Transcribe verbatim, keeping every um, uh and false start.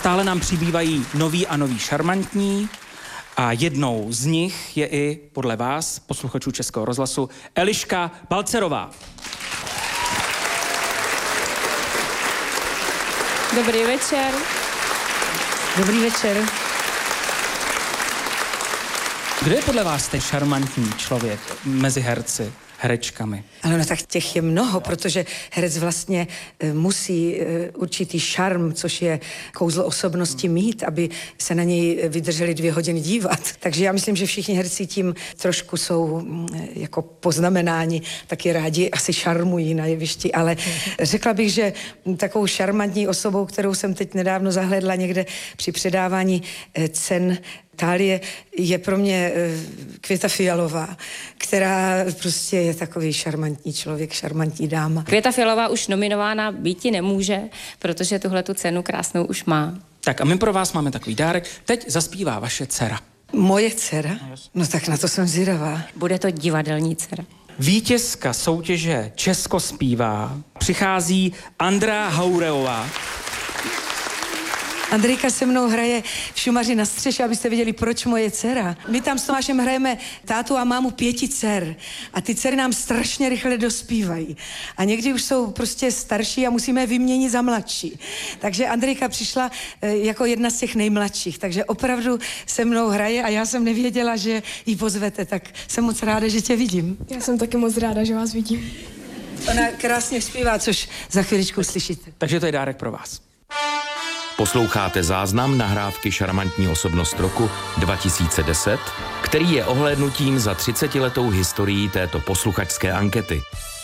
Stále nám přibývají noví a noví šarmantní a jednou z nich je i, podle vás, posluchačů Českého rozhlasu, Eliška Balcerová. Dobrý večer. Dobrý večer. Kdo je podle vás ten šarmantní člověk mezi herci, herečkami? Ano, no tak těch je mnoho, protože herec vlastně e, musí e, určitý šarm, což je kouzlo osobnosti mít, aby se na něj vydrželi dvě hodiny dívat. Takže já myslím, že všichni herci tím trošku jsou e, jako poznamenáni, taky rádi asi šarmují na jevišti, ale řekla bych, že takovou šarmantní osobou, kterou jsem teď nedávno zahlédla někde při předávání e, cen Thálie, je pro mě Květa Fialová, která prostě je takový šarmantní člověk, šarmantní dáma. Květa Fialová už nominována býti nemůže, protože tuhle tu cenu krásnou už má. Tak a my pro vás máme takový dárek. Teď zaspívá vaše dcera. Moje dcera? No tak na to jsem zvědavá. Bude to divadelní dcera. Vítězka soutěže Česko zpívá. Přichází Andrea Haureová. Andrejka se mnou hraje v Šumaři na střeše, abyste věděli, proč moje dcera. My tam s Tomášem hrajeme tátu a mámu pěti dcer. A ty dcery nám strašně rychle dospívají. A někdy už jsou prostě starší a musíme je vyměnit za mladší. Takže Andrejka přišla e, jako jedna z těch nejmladších. Takže opravdu se mnou hraje a já jsem nevěděla, že ji pozvete. Tak jsem moc ráda, že tě vidím. Já jsem taky moc ráda, že vás vidím. Ona krásně zpívá, což za chviličku slyšíte. Takže to je dárek pro vás. Posloucháte záznam nahrávky Šarmantní osobnost roku dva tisíce deset, který je ohlédnutím za třicetiletou historií této posluchačské ankety.